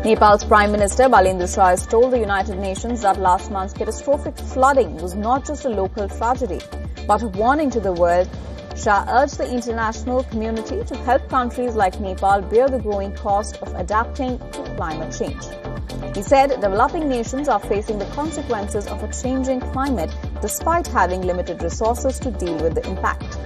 Nepal's Prime Minister Balendra Shah has told the United Nations that last month's catastrophic flooding was not just a local tragedy, but a warning to the world. Shah urged the international community to help countries like Nepal bear the growing cost of adapting to climate change. He said developing nations are facing the consequences of a changing climate despite having limited resources to deal with the impact.